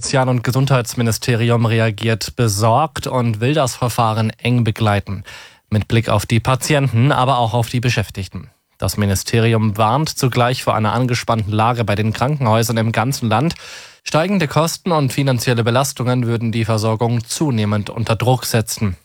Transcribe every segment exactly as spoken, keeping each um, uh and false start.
Sozial- und Gesundheitsministerium reagiert besorgt und will das Verfahren eng begleiten. Mit Blick auf die Patienten, aber auch auf die Beschäftigten. Das Ministerium warnt zugleich vor einer angespannten Lage bei den Krankenhäusern im ganzen Land. Steigende Kosten und finanzielle Belastungen würden die Versorgung zunehmend unter Druck setzen.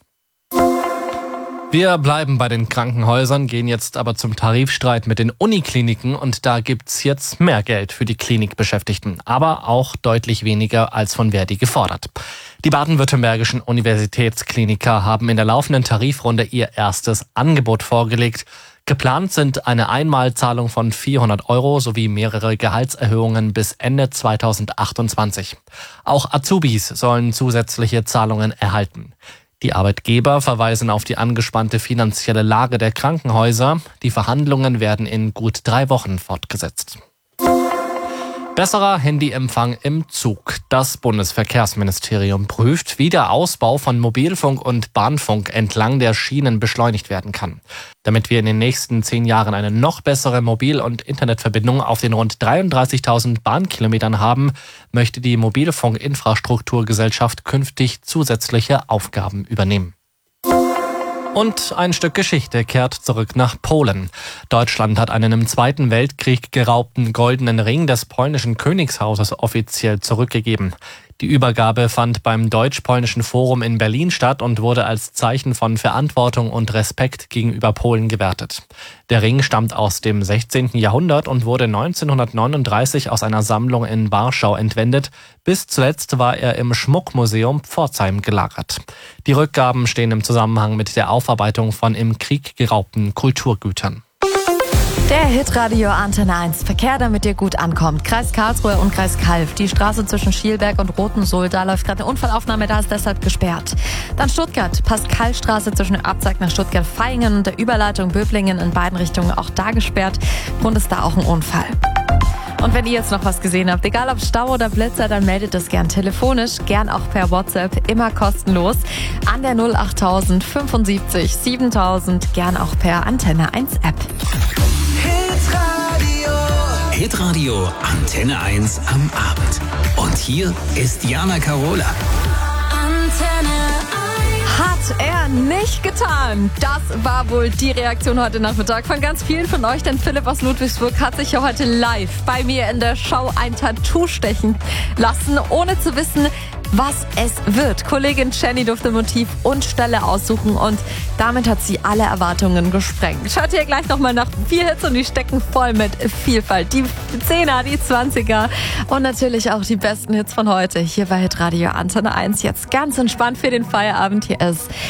Wir bleiben bei den Krankenhäusern, gehen jetzt aber zum Tarifstreit mit den Unikliniken und da gibt's jetzt mehr Geld für die Klinikbeschäftigten, aber auch deutlich weniger als von Verdi gefordert. Die baden-württembergischen Universitätskliniker haben in der laufenden Tarifrunde ihr erstes Angebot vorgelegt. Geplant sind eine Einmalzahlung von vierhundert Euro sowie mehrere Gehaltserhöhungen bis Ende zweitausendachtundzwanzig. Auch Azubis sollen zusätzliche Zahlungen erhalten. Die Arbeitgeber verweisen auf die angespannte finanzielle Lage der Krankenhäuser. Die Verhandlungen werden in gut drei Wochen fortgesetzt. Besserer Handyempfang im Zug. Das Bundesverkehrsministerium prüft, wie der Ausbau von Mobilfunk und Bahnfunk entlang der Schienen beschleunigt werden kann. Damit wir in den nächsten zehn Jahren eine noch bessere Mobil- und Internetverbindung auf den rund dreiunddreißigtausend Bahnkilometern haben, möchte die Mobilfunkinfrastrukturgesellschaft künftig zusätzliche Aufgaben übernehmen. Und ein Stück Geschichte kehrt zurück nach Polen. Deutschland hat einen im Zweiten Weltkrieg geraubten goldenen Ring des polnischen Königshauses offiziell zurückgegeben. Die Übergabe fand beim Deutsch-Polnischen Forum in Berlin statt und wurde als Zeichen von Verantwortung und Respekt gegenüber Polen gewertet. Der Ring stammt aus dem sechzehnten Jahrhundert und wurde neunzehnhundertneununddreißig aus einer Sammlung in Warschau entwendet. Bis zuletzt war er im Schmuckmuseum Pforzheim gelagert. Die Rückgaben stehen im Zusammenhang mit der Aufarbeitung von im Krieg geraubten Kulturgütern. Der Hitradio Antenne eins. Verkehr, damit ihr gut ankommt. Kreis Karlsruhe und Kreis Calw. Die Straße zwischen Schielberg und Rotensohl, da läuft gerade eine Unfallaufnahme, da ist deshalb gesperrt. Dann Stuttgart, Pascalstraße zwischen Abzeig nach Stuttgart-Vaihingen und der Überleitung Böblingen in beiden Richtungen auch da gesperrt. Grund ist da auch ein Unfall. Und wenn ihr jetzt noch was gesehen habt, egal ob Stau oder Blitzer, dann meldet es gern telefonisch, gern auch per WhatsApp, immer kostenlos an der null achttausend fünfundsiebzig siebentausend, gern auch per Antenne eins App. Hitradio Antenne eins am Abend. Und hier ist Jana Karola. Antenne eins. Hat er nicht getan. Das war wohl die Reaktion heute Nachmittag von ganz vielen von euch, denn Philipp aus Ludwigsburg hat sich ja heute live bei mir in der Show ein Tattoo stechen lassen, ohne zu wissen, was es wird. Kollegin Jenny durfte Motiv und Stelle aussuchen und damit hat sie alle Erwartungen gesprengt. Schaut hier gleich nochmal nach. Vier Hits und die stecken voll mit Vielfalt. Die Zehner, die Zwanziger und natürlich auch die besten Hits von heute. Hier bei Hitradio Antenne eins. Jetzt ganz entspannt für den Feierabend. Hier ist